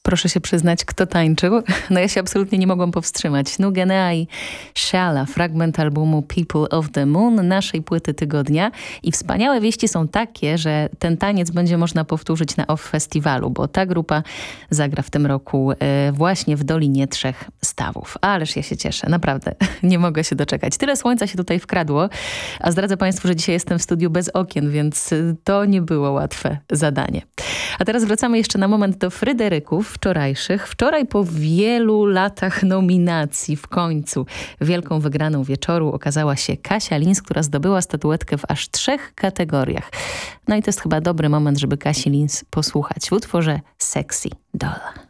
Proszę się przyznać, kto tańczył. No ja się absolutnie nie mogłam powstrzymać. Nugena i Shala, fragment albumu People of the Moon, naszej płyty tygodnia. I wspaniałe wieści są takie, że ten taniec będzie można powtórzyć na OFF Festiwalu, bo ta grupa zagra w tym roku właśnie w Dolinie Trzech Stawów. Ależ ja się cieszę, naprawdę nie mogę się doczekać. Tyle słońca się tutaj wkradło, a zdradzę Państwu, że dzisiaj jestem w studiu bez okien, więc to nie było łatwe zadanie. A teraz wracamy jeszcze na moment do Fryderyków wczorajszych. Wczoraj po wielu latach nominacji w końcu wielką wygraną wieczoru okazała się Kasia Lins, która zdobyła statuetkę w aż 3 kategoriach. No i to jest chyba dobry moment, żeby Kasi Lins posłuchać w utworze Sexy Doll.